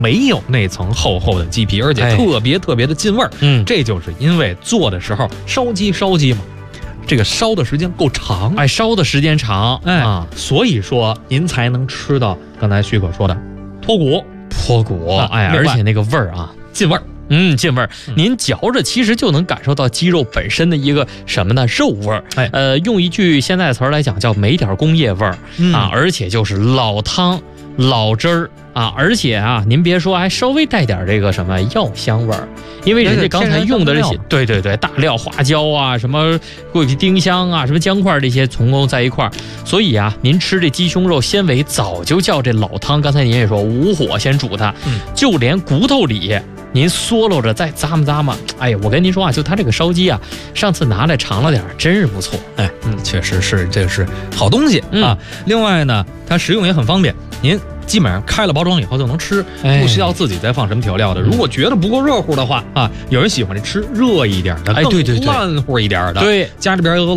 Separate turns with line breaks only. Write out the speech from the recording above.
没有那层厚厚的鸡皮，而且特别的进味儿。这就是因为做的时候烧鸡嘛，这个烧的时间够长，
烧的时间长，
所以说您才能吃到刚才许可说的脱骨，
而且那个味儿啊，
进味儿。
进味儿，您嚼着其实就能感受到鸡肉本身的一个什么呢？肉味儿。用一句现在的词儿来讲，叫没点工业味儿而且就是老汤老汁儿而且啊，您别说，还稍微带点这个什么药香味儿，因为人家刚才用的这些，对，大料、花椒啊，什么桂皮、丁香啊，什么姜块这些从工在一块儿，所以啊，您吃这鸡胸肉纤维早就叫这老汤。刚才您也说无火先煮它，就连骨头里。您嗦搂着再咂摸，我跟您说就它这个烧鸡上次拿来尝了点，真是不错。
确实是，这是好东西另外呢，它食用也很方便，您基本上开了包装以后就能吃，不需要自己再放什么调料的。如果觉得不够热乎的话有人喜欢吃热一点的，更烂乎一点的，
对，
家里边有